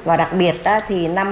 Và đặc biệt đó thì năm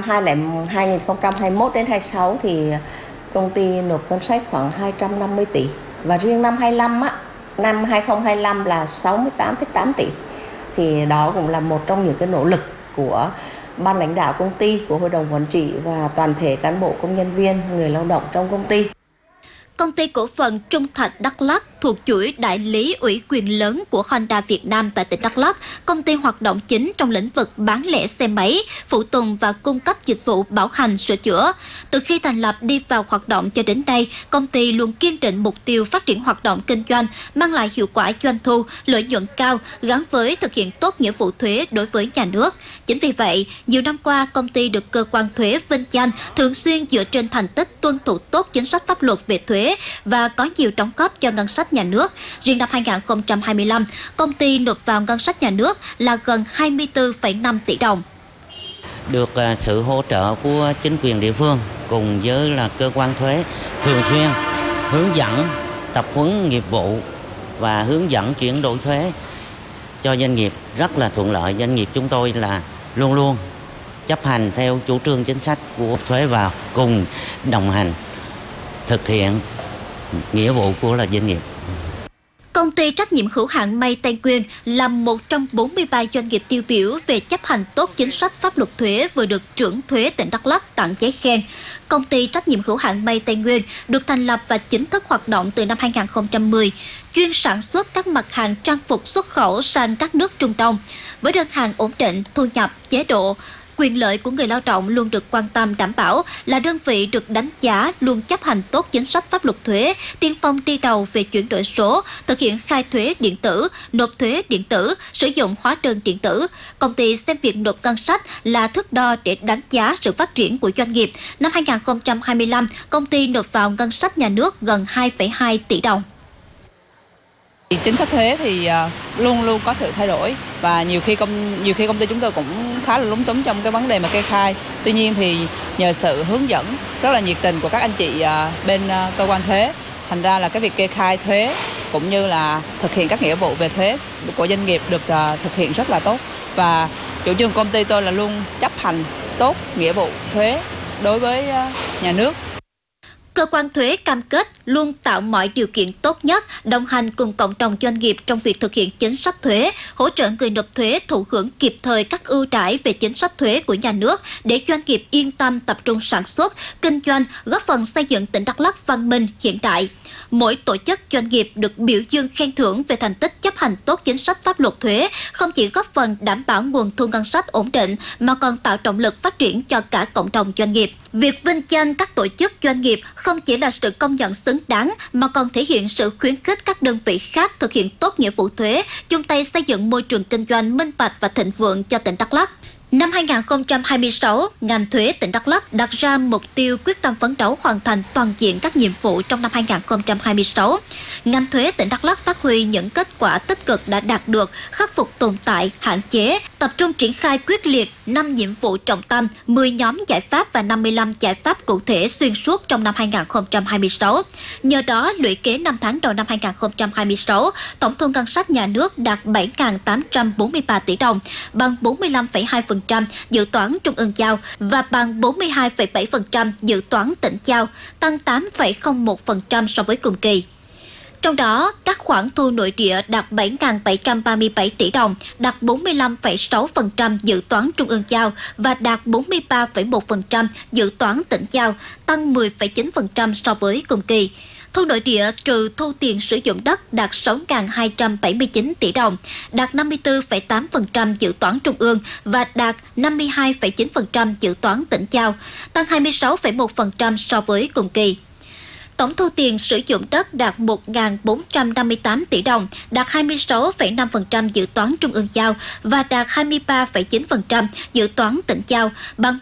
2021 đến 26 thì công ty nộp ngân sách khoảng 250 tỷ. Và riêng năm 25 á, năm 2025 là 68,8 tỷ. Thì đó cũng là một trong những cái nỗ lực của ban lãnh đạo công ty, của hội đồng quản trị và toàn thể cán bộ công nhân viên, người lao động trong công ty. Công ty cổ phần Trung Thạch Đắk Lắk thuộc chuỗi đại lý ủy quyền lớn của Honda Việt Nam tại tỉnh Đắk Lắk. Công ty hoạt động chính trong lĩnh vực bán lẻ xe máy, phụ tùng và cung cấp dịch vụ bảo hành sửa chữa. Từ khi thành lập đi vào hoạt động cho đến nay, công ty luôn kiên định mục tiêu phát triển hoạt động kinh doanh, mang lại hiệu quả doanh thu, lợi nhuận cao gắn với thực hiện tốt nghĩa vụ thuế đối với nhà nước. Chính vì vậy, nhiều năm qua, công ty được cơ quan thuế vinh danh thường xuyên dựa trên thành tích tuân thủ tốt chính sách pháp luật về thuế và có nhiều đóng góp cho ngân sách nhà nước. Riêng năm 2025, công ty nộp vào ngân sách nhà nước là gần 24,5 tỷ đồng. Được sự hỗ trợ của chính quyền địa phương cùng với là cơ quan thuế thường xuyên hướng dẫn, tập huấn nghiệp vụ và hướng dẫn chuyển đổi thuế cho doanh nghiệp rất là thuận lợi. Doanh nghiệp chúng tôi là luôn luôn chấp hành theo chủ trương chính sách của thuế vào, cùng đồng hành thực hiện nghĩa vụ của là doanh nghiệp. Công ty trách nhiệm hữu hạn May Tây Nguyên là một trong 43 doanh nghiệp tiêu biểu về chấp hành tốt chính sách pháp luật thuế vừa được trưởng thuế tỉnh Đắk Lắk tặng giấy khen. Công ty trách nhiệm hữu hạn May Tây Nguyên được thành lập và chính thức hoạt động từ năm 2010, chuyên sản xuất các mặt hàng trang phục xuất khẩu sang các nước Trung Đông. Với đơn hàng ổn định, thu nhập, chế độ, quyền lợi của người lao động luôn được quan tâm đảm bảo, là đơn vị được đánh giá luôn chấp hành tốt chính sách pháp luật thuế, tiên phong đi đầu về chuyển đổi số, thực hiện khai thuế điện tử, nộp thuế điện tử, sử dụng hóa đơn điện tử. Công ty xem việc nộp ngân sách là thước đo để đánh giá sự phát triển của doanh nghiệp. Năm 2025, công ty nộp vào ngân sách nhà nước gần 2,2 tỷ đồng. Chính sách thuế thì luôn luôn có sự thay đổi và nhiều khi công ty chúng tôi cũng khá là lúng túng trong cái vấn đề mà kê khai. Tuy nhiên thì nhờ sự hướng dẫn rất là nhiệt tình của các anh chị bên cơ quan thuế, thành ra là cái việc kê khai thuế cũng như là thực hiện các nghĩa vụ về thuế của doanh nghiệp được thực hiện rất là tốt. Và chủ trương của công ty tôi là luôn chấp hành tốt nghĩa vụ thuế đối với nhà nước. Cơ quan thuế cam kết luôn tạo mọi điều kiện tốt nhất, đồng hành cùng cộng đồng doanh nghiệp trong việc thực hiện chính sách thuế, hỗ trợ người nộp thuế thụ hưởng kịp thời các ưu đãi về chính sách thuế của nhà nước để doanh nghiệp yên tâm tập trung sản xuất, kinh doanh, góp phần xây dựng tỉnh Đắk Lắk văn minh, hiện đại. Mỗi tổ chức doanh nghiệp được biểu dương khen thưởng về thành tích chấp hành tốt chính sách pháp luật thuế, không chỉ góp phần đảm bảo nguồn thu ngân sách ổn định mà còn tạo động lực phát triển cho cả cộng đồng doanh nghiệp. Việc vinh danh các tổ chức doanh nghiệp không chỉ là sự công nhận xứng đáng mà còn thể hiện sự khuyến khích các đơn vị khác thực hiện tốt nghĩa vụ thuế, chung tay xây dựng môi trường kinh doanh minh bạch và thịnh vượng cho tỉnh Đắk Lắk. Năm 2026, ngành thuế tỉnh Đắk Lắk đặt ra mục tiêu quyết tâm phấn đấu hoàn thành toàn diện các nhiệm vụ trong năm 2026. Ngành thuế tỉnh Đắk Lắk phát huy những kết quả tích cực đã đạt được, khắc phục tồn tại, hạn chế, tập trung triển khai quyết liệt 5 nhiệm vụ trọng tâm, 10 nhóm giải pháp và 55 giải pháp cụ thể xuyên suốt trong năm 2026. Nhờ đó, lũy kế 5 tháng đầu năm 2026, tổng thu ngân sách nhà nước đạt 7.843 tỷ đồng, bằng 45,2% dự toán trung ương giao và bằng 42,7% dự toán tỉnh giao, tăng 8,01% so với cùng kỳ. Trong đó, các khoản thu nội địa đạt 7.737 tỷ đồng, đạt 45,6% dự toán trung ương giao và đạt 43,1% dự toán tỉnh giao, tăng 10,9% so với cùng kỳ. Thu nội địa trừ thu tiền sử dụng đất đạt 6.279 tỷ đồng, đạt 54,8% dự toán trung ương và đạt 52,9% dự toán tỉnh giao, tăng 26,1% so với cùng kỳ. Tổng thu tiền sử dụng đất đạt 1.458 tỷ đồng, đạt 26,5% dự toán trung ương giao và đạt 23,9% dự toán tỉnh giao, bằng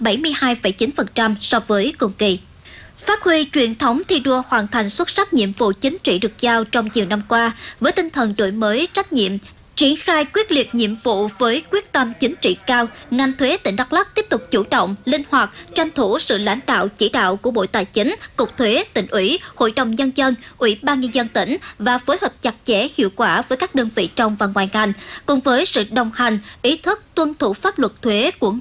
72,9% so với cùng kỳ. Phát huy truyền thống thi đua hoàn thành xuất sắc nhiệm vụ chính trị được giao trong nhiều năm qua, với tinh thần đổi mới, trách nhiệm, triển khai quyết liệt nhiệm vụ với quyết tâm chính trị cao, ngành thuế tỉnh Đắk Lắk tiếp tục chủ động, linh hoạt, tranh thủ sự lãnh đạo chỉ đạo của Bộ Tài chính, Cục Thuế, Tỉnh ủy, Hội đồng Nhân dân, Ủy ban Nhân dân tỉnh và phối hợp chặt chẽ hiệu quả với các đơn vị trong và ngoài ngành, cùng với sự đồng hành, ý thức tuân thủ pháp luật thuế của